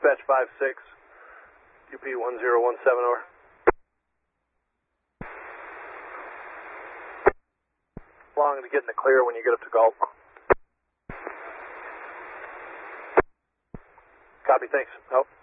Dispatch 5-6, UP 1017, over. Long to get in the clear when you get up to Gulf. Copy, thanks. Out.